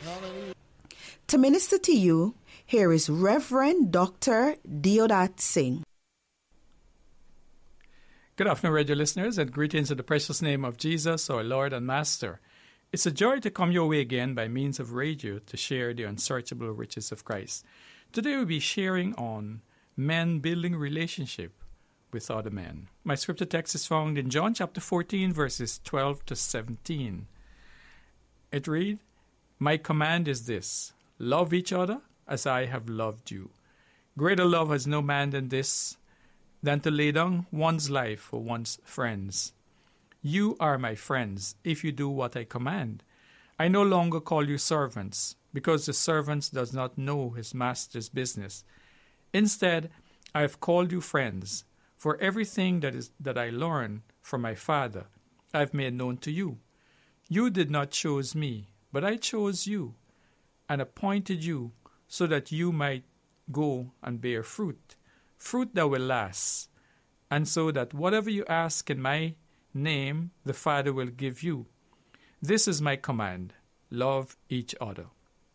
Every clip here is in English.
To minister to you, here is Reverend Dr. Deodat Singh. Good afternoon, radio listeners, and greetings in the precious name of Jesus, our Lord and Master. It's a joy to come your way again by means of radio to share the unsearchable riches of Christ. Today we'll be sharing on men building relationship with other men. My scripture text is found in John chapter 14, verses 12 to 17. It reads, "My command is this, love each other as I have loved you. Greater love has no man than this, than to lay down one's life for one's friends. You are my friends if you do what I command. I no longer call you servants, because the servant does not know his master's business. Instead, I have called you friends, for everything that I learned from my Father I have made known to you. You did not choose me, but I chose you, and appointed you so that you might go and bear fruit that will last, and so that whatever you ask in my name, the Father will give you. This is my command, love each other."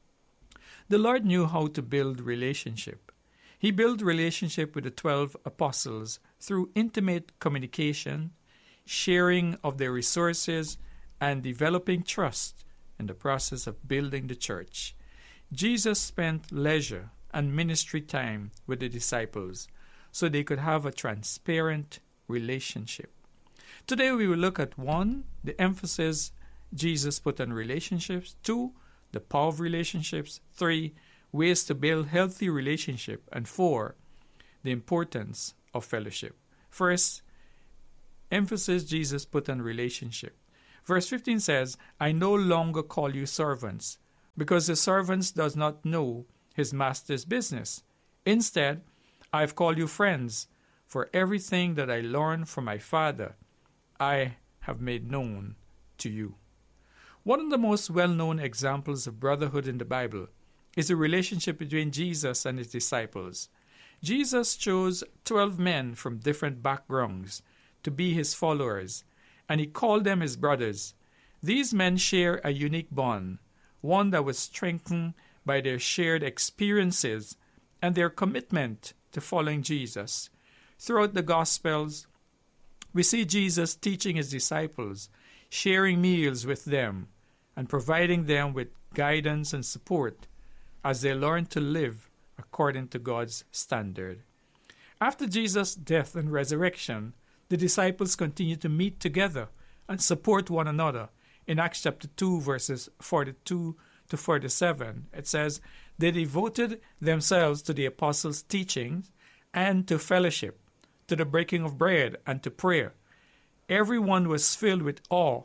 The Lord knew how to build relationship. He built relationship with the 12 apostles through intimate communication, sharing of their resources, and developing trust in the process of building the church. Jesus spent leisure and ministry time with the disciples so they could have a transparent relationship. Today we will look at 1, the emphasis Jesus put on relationships, 2, the power of relationships, 3, ways to build healthy relationship, and 4, the importance of fellowship. First, emphasis Jesus put on relationship. Verse 15 says, "I no longer call you servants, because the servant does not know his master's business. Instead, I have called you friends, for everything that I learned from my Father, I have made known to you." One of the most well-known examples of brotherhood in the Bible is the relationship between Jesus and his disciples. Jesus chose 12 men from different backgrounds to be his followers, and he called them his brothers. These men share a unique bond, one that was strengthened by their shared experiences and their commitment to following Jesus. Throughout the Gospels, we see Jesus teaching his disciples, sharing meals with them, and providing them with guidance and support as they learn to live according to God's standard. After Jesus' death and resurrection, the disciples continued to meet together and support one another. In Acts chapter 2, verses 42 to 47, it says, "They devoted themselves to the apostles' teachings and to fellowship, to the breaking of bread and to prayer. Everyone was filled with awe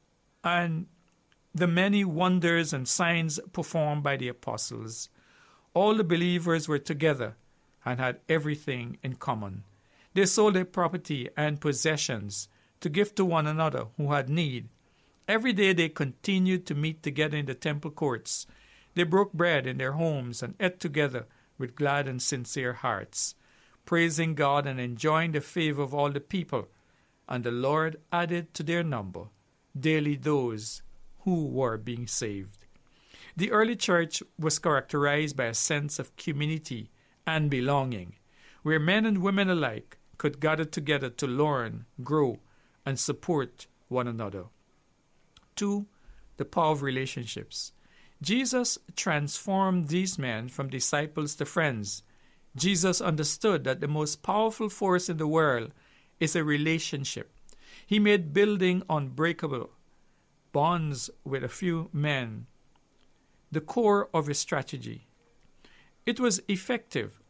and the many wonders and signs performed by the apostles. All the believers were together and had everything in common. They sold their property and possessions to give to one another who had need. Every day they continued to meet together in the temple courts. They broke bread in their homes and ate together with glad and sincere hearts, praising God and enjoying the favor of all the people. And the Lord added to their number daily those who were being saved." The early church was characterized by a sense of community and belonging, where men and women alike could gather together to learn, grow, and support one another. 2, the power of relationships. Jesus transformed these men from disciples to friends. Jesus understood that the most powerful force in the world is a relationship. He made building unbreakable bonds with a few men the core of his strategy. It was effective.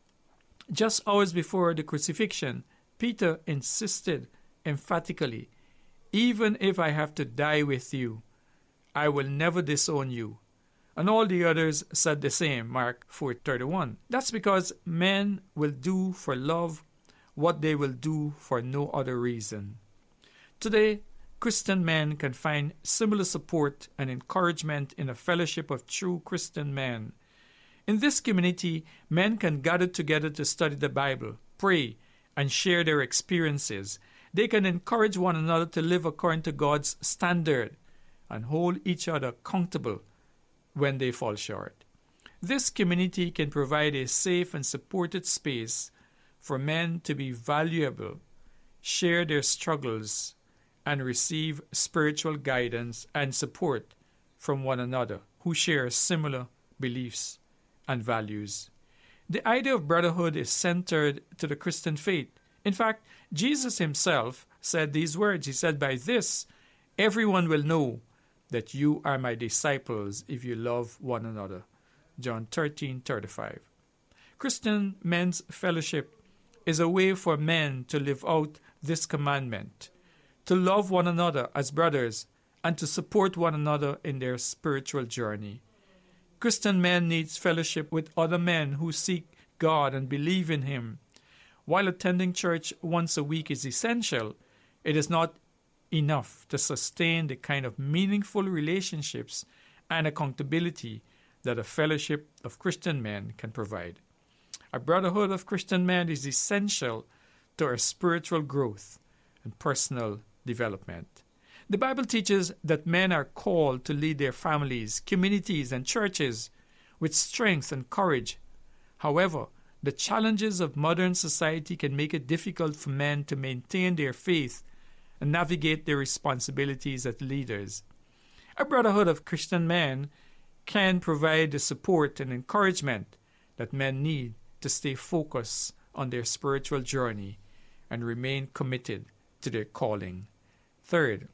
Just hours before the crucifixion, Peter insisted emphatically, "Even if I have to die with you, I will never disown you." And all the others said the same, Mark 4:31. That's because men will do for love what they will do for no other reason. Today, Christian men can find similar support and encouragement in a fellowship of true Christian men. In this community, men can gather together to study the Bible, pray, and share their experiences. They can encourage one another to live according to God's standard and hold each other accountable when they fall short. This community can provide a safe and supported space for men to be valuable, share their struggles, and receive spiritual guidance and support from one another who share similar beliefs and values. The idea of brotherhood is centered to the Christian faith. In fact, Jesus himself said these words. He said, "By this, everyone will know that you are my disciples if you love one another." John 13:35. Christian men's fellowship is a way for men to live out this commandment, to love one another as brothers, and to support one another in their spiritual journey. Christian men need fellowship with other men who seek God and believe in Him. While attending church once a week is essential, it is not enough to sustain the kind of meaningful relationships and accountability that a fellowship of Christian men can provide. A brotherhood of Christian men is essential to our spiritual growth and personal development. The Bible teaches that men are called to lead their families, communities, and churches with strength and courage. However, the challenges of modern society can make it difficult for men to maintain their faith and navigate their responsibilities as leaders. A brotherhood of Christian men can provide the support and encouragement that men need to stay focused on their spiritual journey and remain committed to their calling. Third,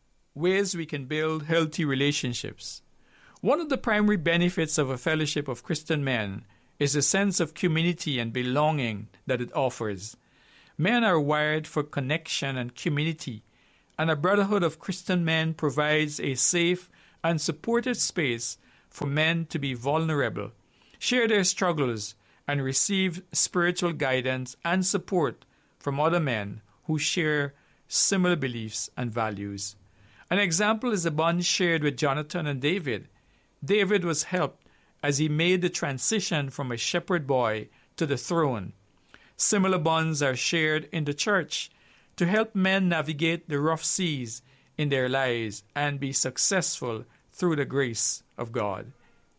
ways we can build healthy relationships. One of the primary benefits of a fellowship of Christian men is the sense of community and belonging that it offers. Men are wired for connection and community, and a brotherhood of Christian men provides a safe and supported space for men to be vulnerable, share their struggles, and receive spiritual guidance and support from other men who share similar beliefs and values. An example is the bond shared with Jonathan and David. David was helped as he made the transition from a shepherd boy to the throne. Similar bonds are shared in the church to help men navigate the rough seas in their lives and be successful through the grace of God.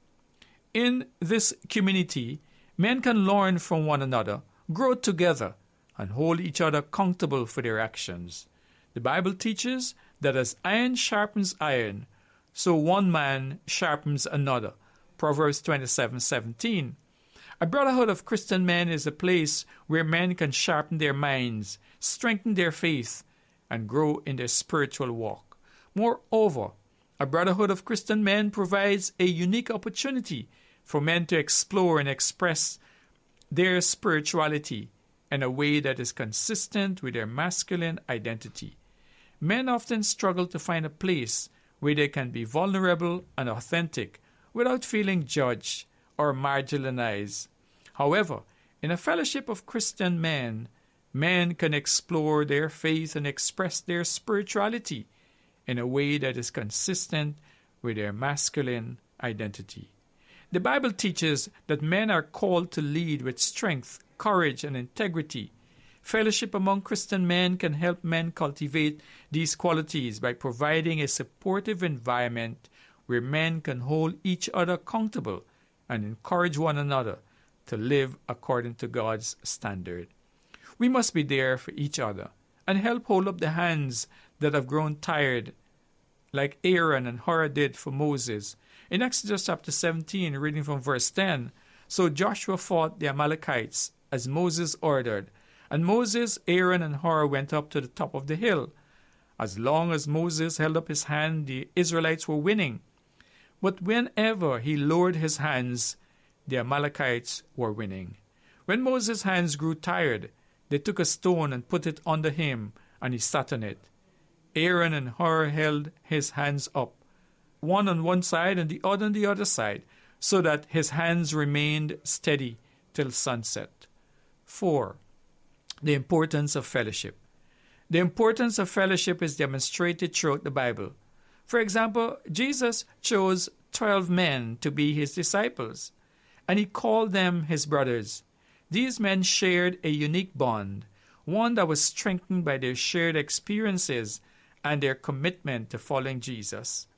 In this community, men can learn from one another, grow together, and hold each other accountable for their actions. The Bible teaches that as iron sharpens iron, so one man sharpens another. Proverbs 27:17. A brotherhood of Christian men is a place where men can sharpen their minds, strengthen their faith, and grow in their spiritual walk. Moreover, a brotherhood of Christian men provides a unique opportunity for men to explore and express their spirituality in a way that is consistent with their masculine identity. Men often struggle to find a place where they can be vulnerable and authentic without feeling judged or marginalized. However, in a fellowship of Christian men, men can explore their faith and express their spirituality in a way that is consistent with their masculine identity. The Bible teaches that men are called to lead with strength, courage, and integrity. Fellowship among Christian men can help men cultivate these qualities by providing a supportive environment where men can hold each other accountable and encourage one another to live according to God's standard. We must be there for each other and help hold up the hands that have grown tired, like Aaron and Hur did for Moses. In Exodus chapter 17, reading from verse 10, "So Joshua fought the Amalekites as Moses ordered, and Moses, Aaron, and Hur went up to the top of the hill. As long as Moses held up his hand, the Israelites were winning. But whenever he lowered his hands, the Amalekites were winning. When Moses' hands grew tired, they took a stone and put it under him, and he sat on it. Aaron and Hur held his hands up, one on one side and the other on the other side, so that his hands remained steady till sunset." 4. The importance of fellowship. The importance of fellowship is demonstrated throughout the Bible. For example, Jesus chose 12 men to be his disciples, and he called them his brothers. These men shared a unique bond, one that was strengthened by their shared experiences and their commitment to following Jesus.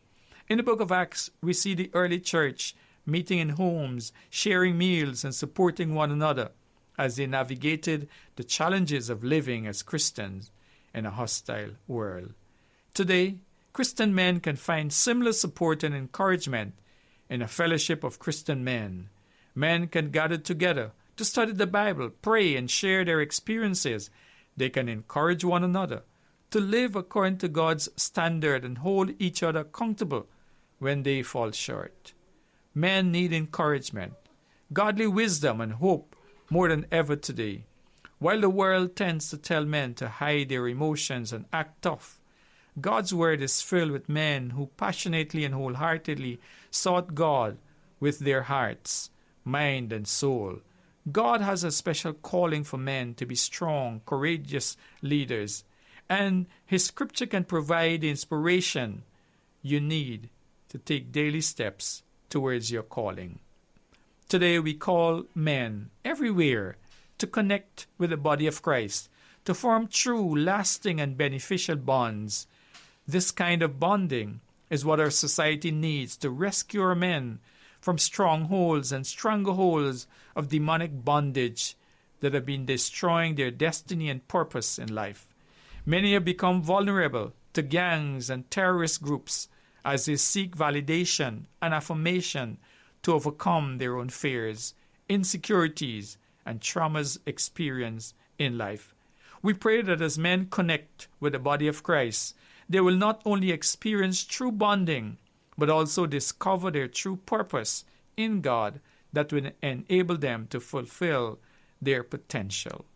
In the book of Acts, we see the early church meeting in homes, sharing meals, and supporting one another as they navigated the challenges of living as Christians in a hostile world. Today, Christian men can find similar support and encouragement in a fellowship of Christian men. Men can gather together to study the Bible, pray, and share their experiences. They can encourage one another to live according to God's standard and hold each other accountable when they fall short. Men need encouragement, godly wisdom, and hope more than ever today. While the world tends to tell men to hide their emotions and act tough, God's word is filled with men who passionately and wholeheartedly sought God with their hearts, mind, and soul. God has a special calling for men to be strong, courageous leaders, and His scripture can provide the inspiration you need to take daily steps towards your calling. Today we call men everywhere to connect with the body of Christ, to form true, lasting, and beneficial bonds. This kind of bonding is what our society needs to rescue our men from strongholds and strangleholds of demonic bondage that have been destroying their destiny and purpose in life. Many have become vulnerable to gangs and terrorist groups as they seek validation and affirmation to overcome their own fears, insecurities, and traumas experienced in life. We pray that as men connect with the body of Christ, they will not only experience true bonding, but also discover their true purpose in God that will enable them to fulfill their potential.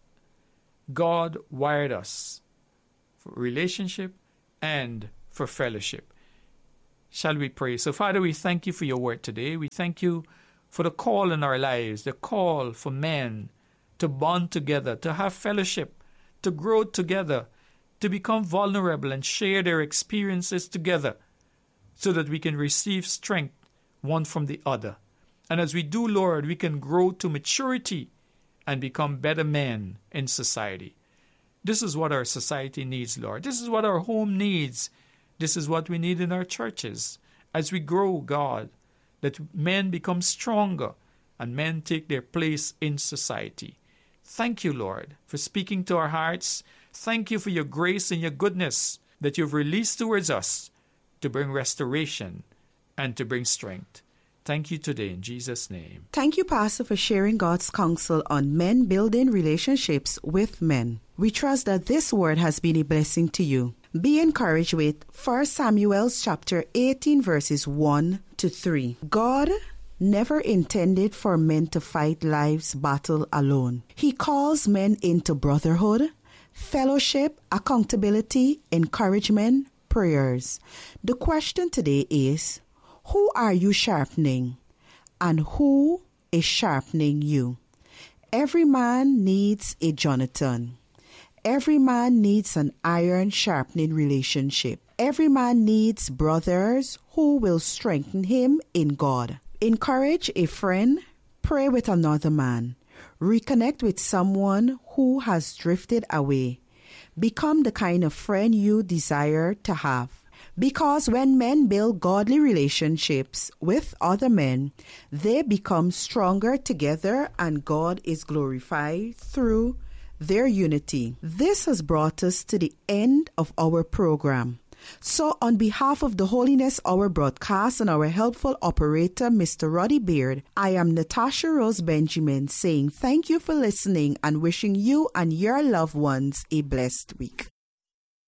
God wired us for relationship and for fellowship. Shall we pray? So, Father, we thank you for your word today. We thank you for the call in our lives, the call for men to bond together, to have fellowship, to grow together, to become vulnerable and share their experiences together so that we can receive strength one from the other. And as we do, Lord, we can grow to maturity and become better men in society. This is what our society needs, Lord. This is what our home needs. This is what we need in our churches. As we grow, God, that men become stronger and men take their place in society. Thank you, Lord, for speaking to our hearts. Thank you for your grace and your goodness that you've released towards us to bring restoration and to bring strength. Thank you today in Jesus' name. Thank you, Pastor, for sharing God's counsel on men building relationships with men. We trust that this word has been a blessing to you. Be encouraged with 1 Samuel chapter 18 verses 1 to 3. God never intended for men to fight life's battle alone. He calls men into brotherhood, fellowship, accountability, encouragement, prayers. The question today is, who are you sharpening and who is sharpening you? Every man needs a Jonathan. Every man needs an iron sharpening relationship. Every man needs brothers who will strengthen him in God. Encourage a friend. Pray with another man. Reconnect with someone who has drifted away. Become the kind of friend you desire to have. Because when men build godly relationships with other men, they become stronger together and God is glorified through their unity. This has brought us to the end of our program. So on behalf of the Holiness Hour broadcast and our helpful operator, Mr. Roddy Beard, I am Natasha Rose Benjamin saying thank you for listening and wishing you and your loved ones a blessed week.